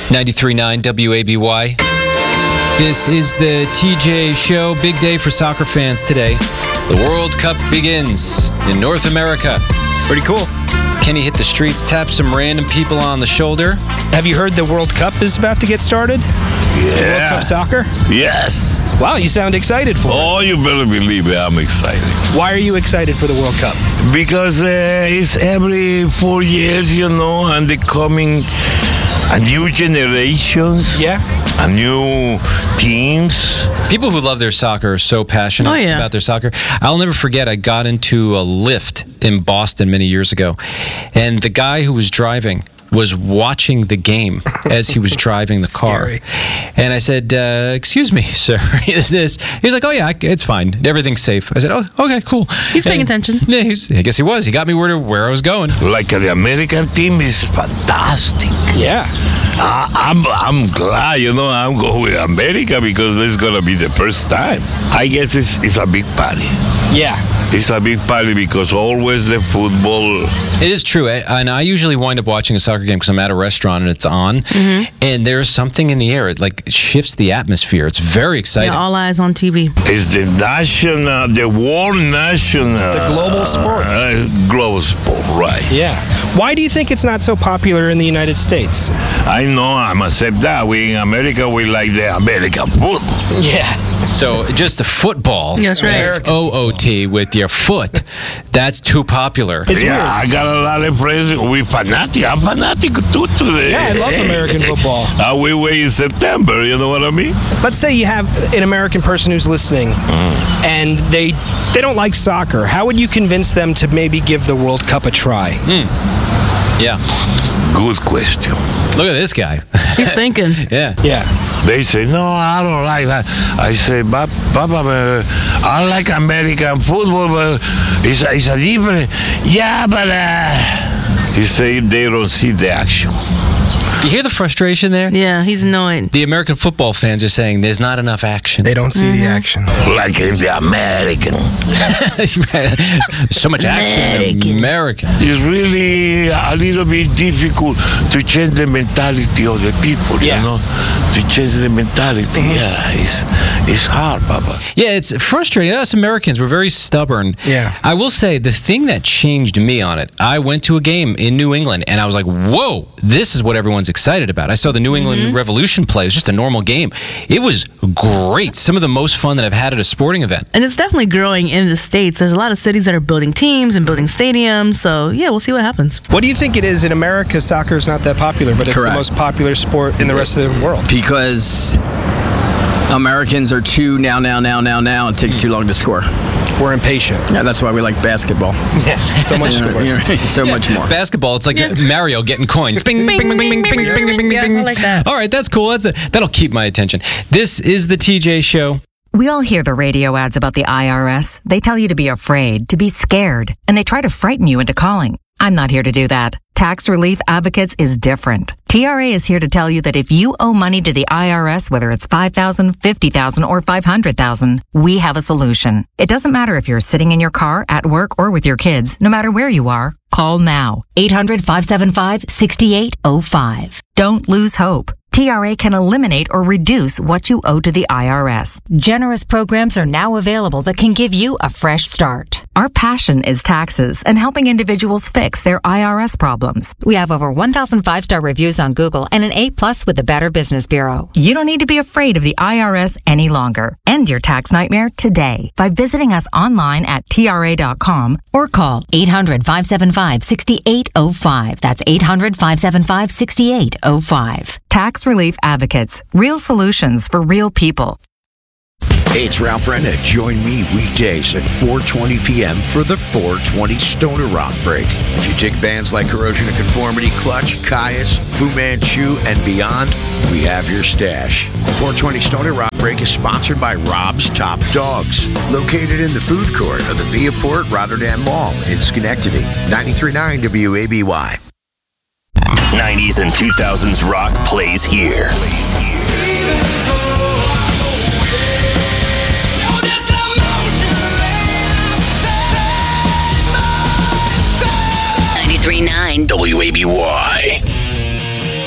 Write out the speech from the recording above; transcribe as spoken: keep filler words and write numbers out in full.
ninety-three point nine W A B Y. This is the T J Show. Big day for soccer fans today. The World Cup begins in North America. Pretty cool. Kenny hit the streets, tapped some random people on the shoulder. Have you heard the World Cup is about to get started? Yeah. World Cup soccer? Yes. Wow, you sound excited for it. Oh, you better believe it. I'm excited. Why are you excited for the World Cup? Because uh, it's every four years, you know, and they're coming a new generations. Yeah. A new teams. People who love their soccer are so passionate Oh, yeah. about their soccer. I'll never forget, I got into a lift in Boston many years ago, and the guy who was driving was watching the game as he was driving the car. Scary. And I said, uh, excuse me, sir, is this? He was like, oh, yeah, I- it's fine. Everything's safe. I said, oh, okay, cool. He's paying And- attention. Yeah, he's, I guess he was. He got me where, where I was going. Like uh, the American team is fantastic. Yeah. I, I'm I'm glad, you know, I'm going with America because this is going to be the first time. I guess it's, it's a big party. Yeah. It's a big party because always the football. It is true. I- And I usually wind up watching a soccer game because I'm at a restaurant and it's on. And there's something in the air. It like shifts the atmosphere. It's very exciting. Yeah, all eyes on T V. It's the national, the world national. It's the global sport. Uh, global sport, right. Yeah. Why do you think it's not so popular in the United States? I know, I must accept that. We in America, we like the American football. Yeah. So just the football, That's right. F O O T with your foot, that's too popular. It's yeah, weird. I got a lot of friends. We fanatic. I'm fanatic too today. Yeah, I love American football. Uh, we wait in September, you know what I mean? Let's say you have an American person who's listening and they they don't like soccer. How would you convince them to maybe give the World Cup a try? Yeah. Good question. Look at this guy. He's thinking. Yeah. Yeah. They say, no, I don't like that. I say, "Ba- Papa, uh, I like American football, but it's a, it's a different. Yeah, but uh, he say they don't see the action. You hear the frustration there? Yeah, he's annoyed. The American football fans are saying there's not enough action. They don't see the action. Like in the American. So much action in American. America. It's really a little bit difficult to change the mentality of the people, Yeah. you know? To change the mentality, yeah, it's, it's hard, Papa. Yeah, it's frustrating. Us Americans, we're very stubborn. Yeah. I will say, the thing that changed me on it, I went to a game in New England, and I was like, whoa, this is what everyone's excited about. I saw the New England Revolution play. It was just a normal game. It was great. Some of the most fun that I've had at a sporting event. And it's definitely growing in the States. There's a lot of cities that are building teams and building stadiums. So, yeah, we'll see what happens. What do you think it is in America? Soccer is not that popular, but it's Correct. the most popular sport in the rest of the world. Because Americans are too now, now, now, now, now. It takes too long to score. We're impatient. Yeah, that's why we like basketball. Yeah. So much You know, score. you know, so much more. Basketball, it's like Yeah. Mario getting coins. Bing, bing, bing, bing, bing, bing, bing, bing, bing, Yeah, bing. I like that. All right, that's cool. That's a, that'll keep my attention. This is the T J Show. We all hear the radio ads about the I R S. They tell you to be afraid, to be scared, and they try to frighten you into calling. I'm not here to do that. Tax Relief Advocates is different. T R A is here to tell you that if you owe money to the I R S, whether it's five thousand dollars, fifty thousand dollars, or five hundred thousand dollars, we have a solution. It doesn't matter if you're sitting in your car, at work, or with your kids. No matter where you are, call now. eight hundred, five seven five, six eight zero five. Don't lose hope. T R A can eliminate or reduce what you owe to the I R S. Generous programs are now available that can give you a fresh start. Our passion is taxes and helping individuals fix their I R S problems. We have over one thousand five-star reviews on Google and an A plus with the Better Business Bureau. You don't need to be afraid of the I R S any longer. End your tax nightmare today by visiting us online at T R A dot com or call eight hundred, five seven five, six eight zero five. That's eight hundred, five seven five, six eight zero five. Tax Relief Advocates. Real solutions for real people. Hey, it's Ralph Rennick. Join me weekdays at four twenty p.m. for the four twenty Stoner Rock Break. If you dig bands like Corrosion of Conformity, Clutch, Caius, Fu Manchu, and beyond, we have your stash. four twenty Stoner Rock Break is sponsored by Rob's Top Dogs, located in the food court of the Viaport Rotterdam Mall in Schenectady. ninety-three point nine W A B Y. nineties and two thousands rock plays here. ninety-three point nine W A B Y.